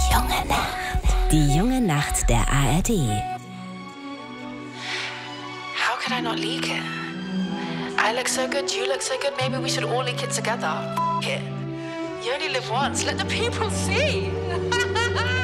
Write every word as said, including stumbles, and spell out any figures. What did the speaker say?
junge Nacht. Die junge Nacht der A R D. How could I not leak it? I look so good, you look so good, maybe we should all leak it together. F it. You only live once, let the people see.